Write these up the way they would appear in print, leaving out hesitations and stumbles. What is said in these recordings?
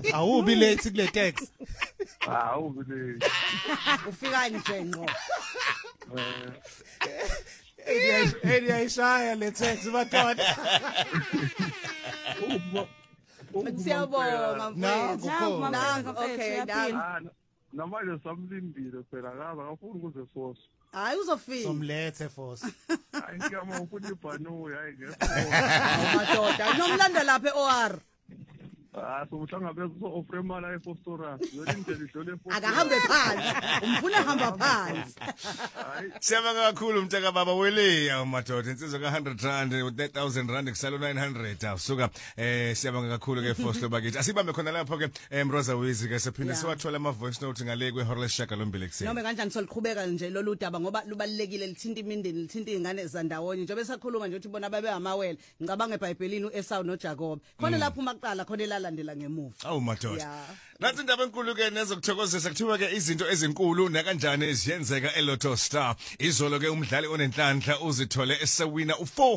Awubi late kule text. Awubi. Ufika nje ngqo. Ayishaya le text madoda. Siyabonga mfowethu. Nangu Okay, nangu. Namanje samlindile phela akaza akafuni ukuze force. Hayi uzofika. Somlethe force. Hayi ngiyama ufuna ibhanu hayi ngeke. Madoda, nomlanda lapha eOR. Sokuhlangabeza so-offer imali eFostora. Yona indlela idlule eFostora. Akahambe phansi. Umfuna hamba phansi. Siyabonga kakhulu mtaka baba wele madoda insizwe ka100 rand u1000 rand kusalo 900 awusuka siyabonga kakhulu ke Foster bakithi asibambe khona lapho ke Mroza Wizi ke siphinde siwathola ama voice note ngale kwehora leshaka lombili kuseni noma kanjani soliqhubeka nje lolu daba ngoba lubalekile lithinta imindeni lithinta izingane zandawonye njengoba sakhuluma nje ukuthi bona babe amawele ngicabanga eBhayibhelini uEsau noJakob khona lapho maqala khona elalandela ngemuva awu madoda nathi indaba enkulu ke nezokuthokozisa kuthiwa ke izinto ezinkulu nakanjani eziyenzeka eLotto Star izolo ke umdlali onenhlanhla uzithole esewina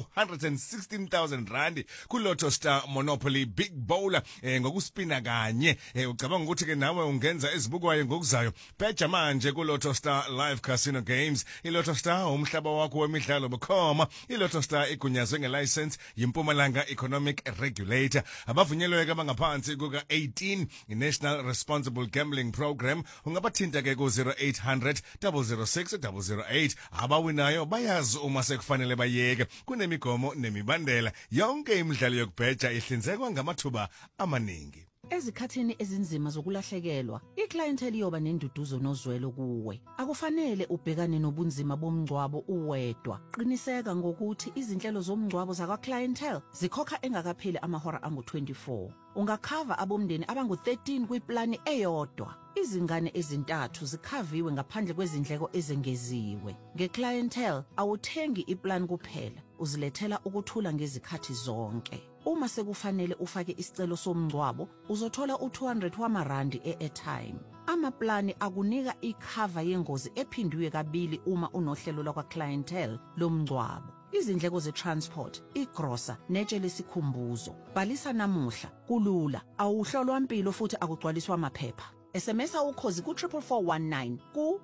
u416,000 rand kuLotto Star Monopoly Big Bowler ngokuspina kanye ucabanga ukuthi ke nawe ungenza ezibukwayo ngokuzayo beja manje kuLotto Star Live Casino Games iLotto Star umhlaba wakho wemidlalo bukhoma iLotto Star igunyazwe ngelicense yiMpumalanga Economic Regulator abavunyelwe ke bangaphansi kuka 18 iNational Responsible Gambling Program ungabathinta ke ku 0800 006 008 abawinayo bayazi uma sekufanele bayeke kunemigomo nemibandela yonke imidlalo yokubheja ihlinzekwa ngamathuba amaningi Ezikhathini ezinzima zokulahlekelwa, iclientele iyoba nenduduzo nozwelo kuwe. Akufanele ubhekane nobunzima bomngcwabo uwedwa. Qiniseka ngokuthi izinhlelo zomngcwabo zakwa-clientele zikhokha engakapheli amahora angu-24. Ungakhava abomndeni abangu-13 kwiplani eyodwa. Izingane ezintathu zikhaviwe ngaphandle kwezindleko ezengeziwe. Nge-clientele awuthengi iplan kuphela, uzilethela ukuthula ngezikhathi zonke. Uma sekufanele ufake isicelo somngcwabo, uzothola u200 wamarandi e-airtime. Amaplani akunika ikhava yengozi ephindwe kabili uma unohlelo lakwa-clientele lomngcwabo. Izindleko ze-transport, igrosa, netshe lesikhumbuzo. Bhalisa namuhla, kulula, awuhlolwa impilo futhi akugcwaliswa amaphepha. SMS ukhozi ku44419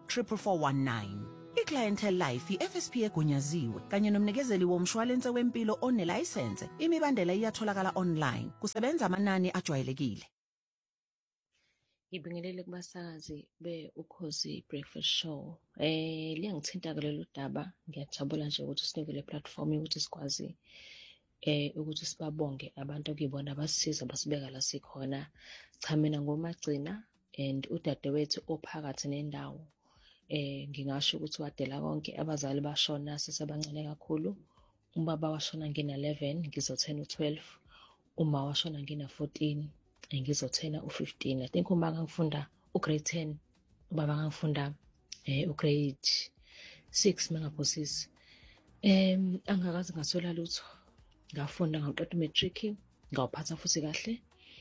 ku44419. I-Clientele Life i-FSP egunyaziwe kanye nomnikezeli womshwalense wempilo onelicense imibandela iyatholakala online kusebenza amanani ajwayelekile. Ngibingelele kubasakazi Ukhozi Breakfast Show. Liyangithinta kulelo daba ngiyajabula nje ukuthi sinike le platform ukuthi sikwazi ukuthi sibabonge abantu okuyibona abasisiza basibeka la sikhona. Cha mina ngomagcina and udadewethu ophakathi nendawo. Ngingasho ukuthi wadela konke abazali bashona sesabancane kakhulu ubaba washona ngina 11 ngizothena u12 uma washona ngina 14 ngizothena u15 I think uma ngifunda ugrade 10 ubaba ngifunda ugrade 6 mangaphosisi angakazi ngasola lutho ngafunda ngaqeda matric ngawuphatha futhi kahle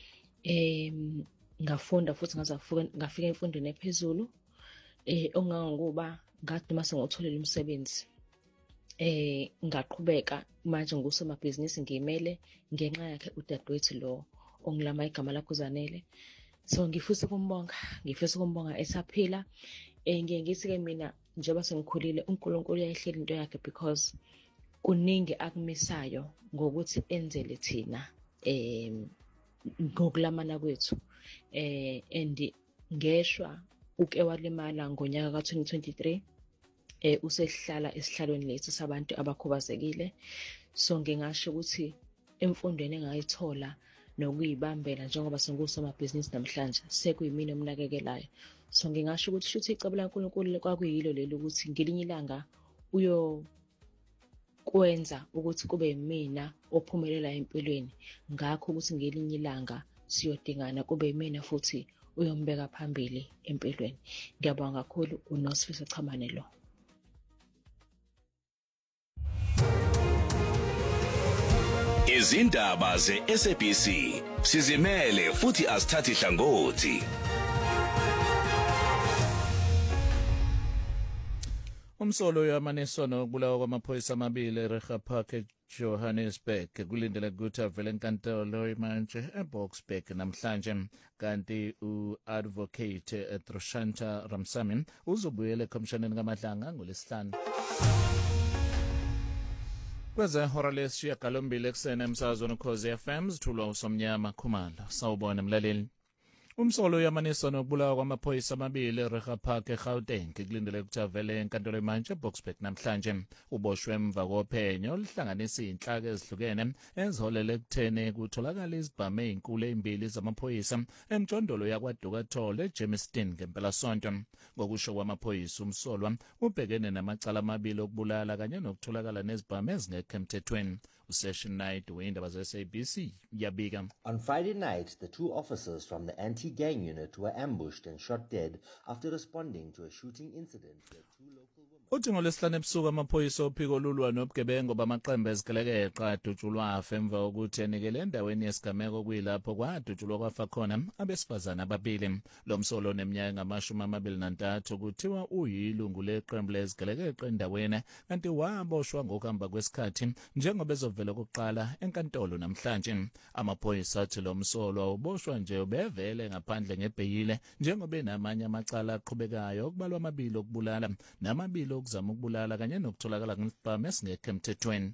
ngafunda futhi ngafika emfundweni ephezulu ongangokuba ngathi mase ngotholela umsebenzi ngaqhubeka manje ngusomabhizinisi ngiyimele ngenxa yakhe udadewethu lo ongilama igama lakho Zanele so ngifisa ukumbonga esaphila ngiye ngithi ke mina njengoba sengikhulile uNkulunkulu uyayihleli into yakhe because kuningi akumisayo ngokuthi enzele thina ngokulamana kwethu and ngeshwa uke walimala ngonyaka ka2023 usehlala esihlalweni lethu sabantu abakhubazekile so ngingasho ukuthi emfundweni engayithola nokuyibambela njengoba sengusomabhizinisi namhlanje sekuyimina omnakekelayo so ngingasho ukuthi shuthi icebo laNkulunkulu kwakuyilo leli ukuthi ngelinye ilanga kwenza ukuthi kube yimina ophumelela empilweni ngakho ukuthi ngelinye ilanga siyodingana kube yimina futhi uyombeka phambili empilweni. Ngiyabonga kakhulu uNosifiso Chamane lo. Izindaba ze-SABC sizimele futhi asithathi hlangothi. Umsolo yamanesono kubulawa kwamaphoyisa amabili eReha Park eJohannesburg kulindele ukuthi avele enkantolo manje eBoksburg namhlanje kanti uadvocate Trushanta Ramsamy uzobuyela ekhomishoneni kaMadlanga ngoLwesihlanu. Kweze hora lesishiyagalombili ekuseni emsakazweni Ukhozi FM zithulwa uSomnyama Khumalo. Sawubona mlaleli. Umsolo uyamaniswa nokubulawa kwamaphoyisa amabili eReha Park eGauteng kulindele ukuthi avele enkantolo manje eBoksburg namhlanje. Uboshwe emva kophenyo oluhlanganisa inhlaka ezihlukene eziholele ekutheni kutholakala izibhamu ezinkulu ezimbili zamaphoyisa emjondolo yakwaDukathole eJermiston ngempelasonto. Ngokusho kwamaphoyisa umsolwa ubhekene namacala amabili okubulala kanye nokutholakala nezibhamu ezingekho emthethweni. Session night weindaba ze-SABC yabika. On Friday night, the two officers from the anti-gang unit were ambushed and shot dead after responding to a shooting incident where two local women... Uthi ngoLwesihlanu ebusuku amaphoyisa ophiko olulwa nobugebengu bamaqembu ezigelekeqa adutshulwa afa emva kokuthi enikele endaweni yesigameko kuyilapho kwadutshulwa kwafa khona abesifazane ababili. Lo msolo oneminyaka engama-23 kuthiwa uyilungu leqembu lezigelekeqa endaweni kanti waboshwa ngokuhamba kwesikhathi njengoba ezovela kokuqala enkantolo namhlanje. Amaphoyisa athi lo msolo uboshwa nje ubevele ngaphandle ngebheyile njengoba enamanye amacala aqhubekayo okubalwa amabili okubulala namabili okuzama ukubulala kanye nokutholakala ngesibhamu esingekho emthethweni.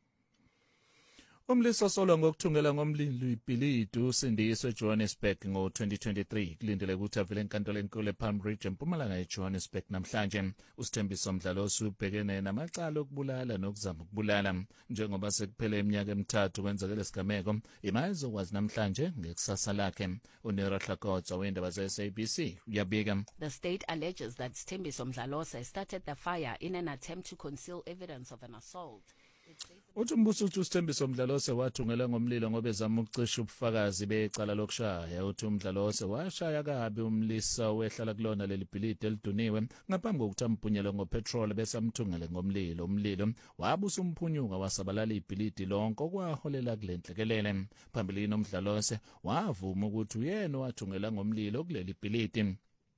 Umliso solwa ngokuthungela ngomlilo ibhilidi usindiswe eJohannesburg ngo-2023 kulindele ukuthi avele enkantolo enkulu ePalm Ridge eMpumalanga eJohannesburg namhlanje. Usithembiso Mdlalosi ubhekene namacala okubulala nokuzama ukubulala njengoba sekuphele iminyaka emithathu kwenzeka lesigameko imali zokwazi namhlanje ngekusasa lakhe. Unera Hlakotsa weindaba ze-SABC uyabika. The state alleges that Sithembiso Mdlalose started the fire in an attempt to conceal evidence of an assault. Uthi umbuso uthi uSithembiso Mdlalose wathungela ngomlilo ngoba ezama ukucisha ubufakazi becala lokushaya. Uthi uMdlalose washaya kabi umlisa wehlala kulona leli bhilidi eliduniwe ngaphambi kokuthi ambhunyele ngopetrol bese amthungele ngomlilo. Umlilo wabusa umphunyuka wasabalala ibhilidi lonke okwaholela kule nhlekelele. Phambilini uMdlalose wavuma ukuthi uyena wathungela ngomlilo kuleli bhilidi.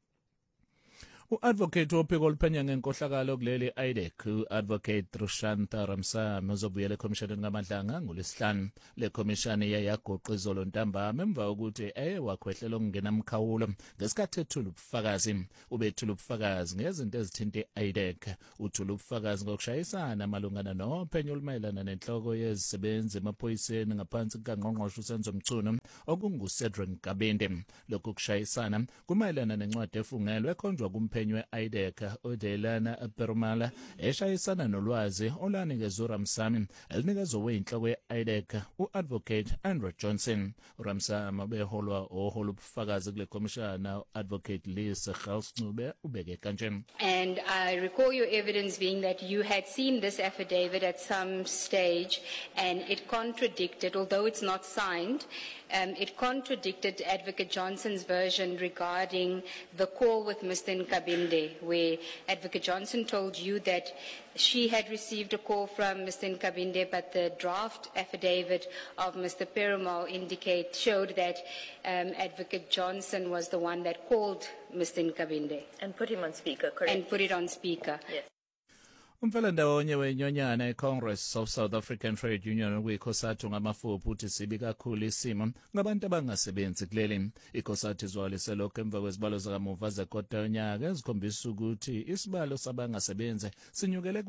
U-advocate ophiko oluphenya ngenkohlakalo kuleli IDEC u-advocate Trushanta Ramsamy uzobuyela ekhomishoneni kaMadlanga ngoLwesihlanu. Le khomishani yayagoqa izolo ntambama emva kokuthi wakhwehlela okungena mkhawulo ngesikhathi ethula ubufakazi. Ubethula ubufakazi ngezinto ezithinta i-IDEC. Uthula ubufakazi ngokushayisana malungana nophenyo olumayelana nenhloko yezisebenzi emaphoyiseni ngaphansi kukaNgqongqoshe uSenzo Mchunu okunguCedric Kabinde. Lokhu kushayisana kumayelana nencwadi efungelwe ekhonjwa kumphenyi we-IDEC uDelana Perumala eshayisana nolwazi olanikezwe uRamsamy elinikezwe oyinhloko ye-IDEC u-advocate Andrew Johnson. uRamsamy beholwa oholo ubufakazi kule komishana u-advocate Lisa Gaudsnube ubeke kanje. And I recall your evidence being that you had seen this affidavit at some stage and it contradicted, although it's not signed, it contradicted Advocate Johnson's version regarding the call with Mr. Nkabinde, where Advocate Johnson told you that she had received a call from Mr. Nkabinde, but the draft affidavit of Mr. Perumal showed that Advocate Johnson was the one that called Mr. Nkabinde. And put him on speaker, correct? And put it on speaker. Yes. Umfelandawonye wenyonyana eCongress of South African Trade Union kuyikhosathi ngamafuphi uthi sibi kakhulu isimo ngabantu abangasebenzi kuleli. Ikhosathi izwalise lokho emva kwezibalo zakamuva zekota yonyaka ezikhombisa ukuthi isibalo sabangasebenzi sinyukele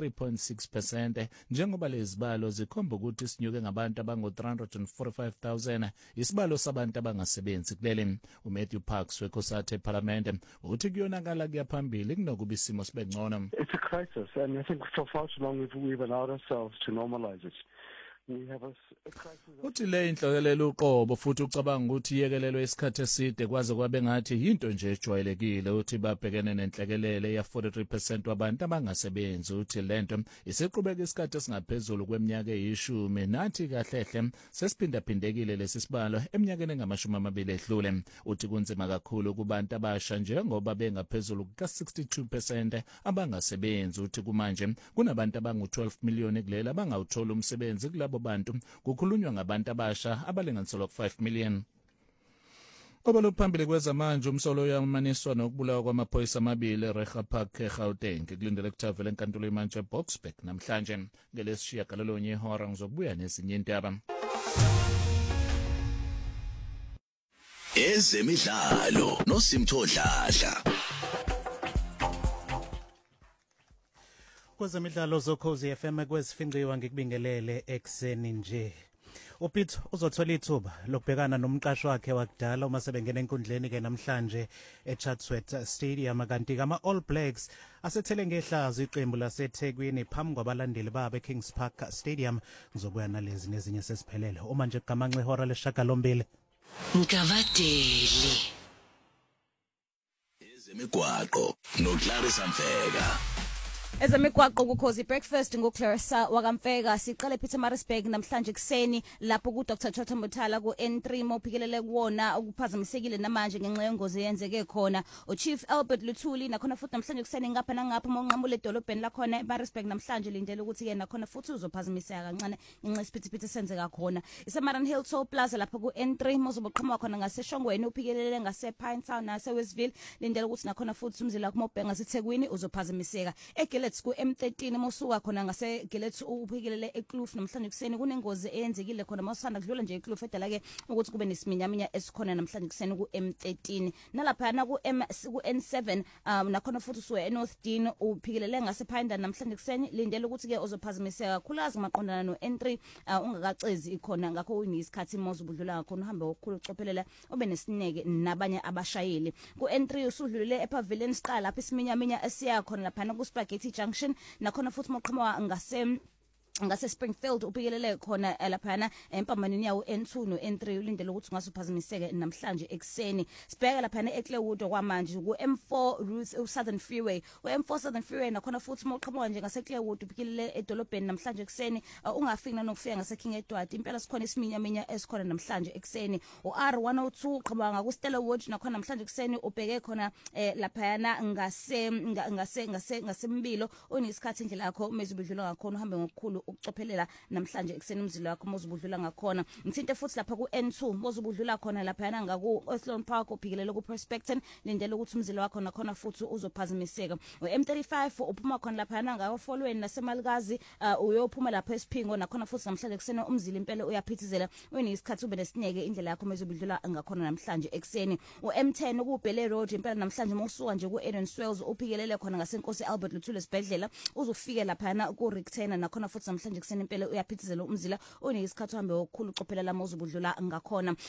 ku-33.6% njengoba lezibalo zikhomba ukuthi sinyuke ngabantu abangu-345,000 isibalo sabantu abangasebenzi kuleli. uMatthew Parks wekhosathi eParliament uthi kuyonakala kuyaphambili kunokuba isimo sibe ngcono. It's a crisis, and I think for far too long we've allowed ourselves to normalize it. We have a crisis. Uthi le inhlokelelo uqobo futhi ucabanga ukuthi iyekelelo isikhathi eside kwaze kwabe ngathi into nje ejwayelekile. Uthi babhekene nenhlekelele ya 43% wabantu abangasebenzi. Uthi lento isiqhubeka isikhathi esingaphezulu kweminyaka eyishumi nathi kahlehle sesiphindaphindekile lesi sibalo eminyakeni engama-20 edlule. Uthi kunzima kakhulu kubantu abasha njengoba bengaphezulu ka-62% abangasebenzi. Uthi kumanje kunabantu abangu-12 million kuleli abangawuthola umsebenzi kulabo bantu kukhulunywa ngabantu abasha abalinganiselwa ku-5 million. Obalo phambili kwezamanje umsolo uyamaniswa nokubulawa kwamaphoyisa amabili eRecha Park eGauteng kulindele kuthavela enkantolo imanje eBoksburg namhlanje ngelesishiyagalolunye ihora ngizobuya nezinye indaba. Ezemidlalo noSimtho Dladla. Kwezemidlalo zokhozi FM kwesifinqiwa ngikubingelele ekseni nje. uPete uzothola ithuba lokubhekana nomqashi wakhe wakudala uma sebengena enkundleni ke namhlanje eChatsworth Stadium kanti ama All Blacks asethele ngehlazo iqembu laseThekwini phambi kwabalandeli babe Kings Park Stadium. Ngizobuya nalezi nezinye sesiphelele uma nje gamanxe ihora leshagalombili. Ngavadeli ezemigwaqo noClarissa Mfeka. Ezemigwaqo kukhozi breakfast ngoClarissa wakamfeka siqale ePietermaritzburg namhlanje kuseni lapho ku Dr Chota Muthala ku N3 mophikelele kuwona ukuphazamisekile namanje ngenxa yengozi eyenzeke khona uChief Albert Luthuli nakhona futhi namhlanje kuseni ngapha nangapha monqamule edolobheni lakhona eMaritzburg namhlanje lindele ukuthi yena nakhona futhi uzophazamiseka kancane ngenxa isiphithiphithi senzeka khona iSamaran Hill Toll Plaza lapho ku N3 mozoboqhamuka khona ngaseshongweni uphikelele ngase Pinetown nase Westville lindele ukuthi nakhona futhi umzila kumobhenga siThekwini uzophazamiseka Gillets ku M13 mosuka khona ngase Gillets uphikelele eKloof namhlanje kuseni kunengozi eyenzekile khona mawusanda kudlula nje eKloof edala ke ukuthi kube nesiminyaminya esikhona namhlanje kuseni ku M13 nalapha na ku N7 nakhona futhi usuwe eNorth Dean uphikelele ngase Phinda namhlanje kuseni lindele ukuthi ke uzophazamiseka khulazi maqondana no N3 ungakacezi ikhona ngakho uyisikhathi mawuzubudlula ngakhona uhambe okukhulu ucophelela ube nesineke nabanye abashayeli ku N3 usudlulile ePavilion Star lapha isiminyaminya esiya khona lapha na ku Spaghetti Junction nakhona futhi moqhamuka ngase Springfield upikelele khona laphana empambanini yawo N2 no N3 ulindele ukuthi ungasophazamiseke namhlanje ekseni sibheka laphana eClearwood kwamanje ku M4 Ruth Southern Freeway u-M4 Southern Freeway nakhona futhi moqhamuka nje ngase Clearwood upikelele edolobheni namhlanje ekseni ungafika nokufika ngase King Edward impela sikhona isiminyaminya esikhona namhlanje ekseni uR102 qhamuka ku Stellarwood nakhona namhlanje ekseni ubheke khona laphana ngase Mbilo unesikhathi indlela yakho umezubudlula ngakhona uhambe ngokukhulu ukucophelela namhlanje ekseni umzila wakho mozubudlula ngakhona ngithinte futhi lapha ku N2 mozubudlula khona lapha yana ngaku Oslon Park uphikelela ku Prospecton lindele ukuthi umzila wakho nakhona futhi uzophazamiseka uM35 uphuma khona lapha yana ngaku Folweni naseMalikazi uyophuma lapha eSiphingo nakhona futhi namhlanje ekseni umzila impela uyaphithizela unesikhathi ube nesineke indlela yakho mozubudlula ngakhona namhlanje ekseni uM10 ku Bele Road impela namhlanje mosuka nje ku Eden Swells uphikelele khona ngasenkosi Albert Luthuli esibhedlela uzofika lapha yana ku Ricktena nakhona futhi namhlanje kuseni impela uyaphithizela umzila unesikhathi uhambe okukhulu ucophelela mawuzubudlula ngakhona